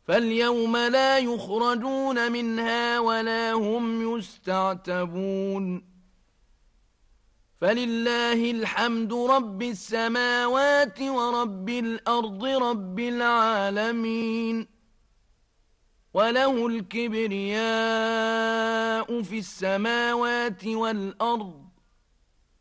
فاليوم لا يخرجون منها ولا هم يستعتبون فلله الحمد رب السماوات ورب الأرض رب العالمين وله الكبرياء في السماوات والأرض